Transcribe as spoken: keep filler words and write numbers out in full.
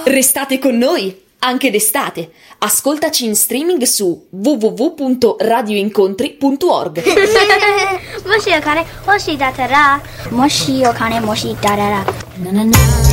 Restate con noi anche d'estate. Ascoltaci in streaming su w w w punto radio incontri punto org. Moshi yo kane moshi dattara. Moshi yo kane moshi dattara.